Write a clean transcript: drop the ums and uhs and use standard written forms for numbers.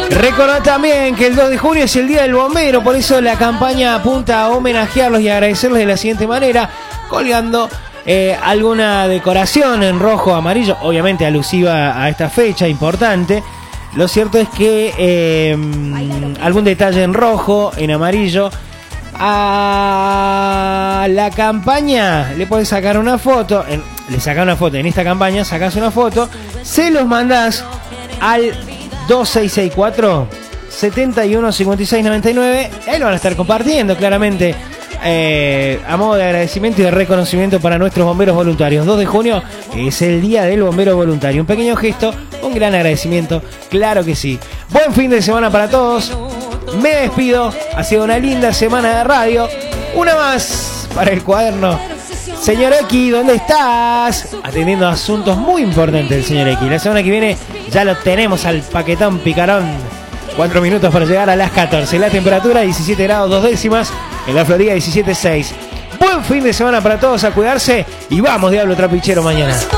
Recordad también que el 2 de junio es el Día del Bombero, por eso la campaña apunta a homenajearlos y agradecerles de la siguiente manera, colgando alguna decoración en rojo o amarillo, obviamente alusiva a esta fecha importante. Lo cierto es que algún detalle en rojo, en amarillo. A la campaña le podés sacar una foto, en esta campaña sacás una foto, se los mandás al 2664 715699, ahí lo van a estar compartiendo claramente a modo de agradecimiento y de reconocimiento para nuestros bomberos voluntarios. 2 de junio es el Día del Bombero Voluntario, un pequeño gesto, un gran agradecimiento, claro que sí. Buen fin de semana para todos. Me despido, ha sido una linda semana de radio. Una más para el cuaderno. Señor X, ¿dónde estás? Atendiendo asuntos muy importantes el señor X. La semana que viene ya lo tenemos al paquetón picarón. 4 minutos para llegar a las 14. La temperatura 17 grados 2 décimas. En la Florida 17.6. Buen fin de semana para todos, a cuidarse. Y vamos, Diablo Trapichero, mañana.